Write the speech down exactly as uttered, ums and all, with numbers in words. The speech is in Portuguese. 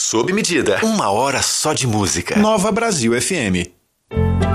Sob medida. Uma hora só de música. Nova Brasil F M.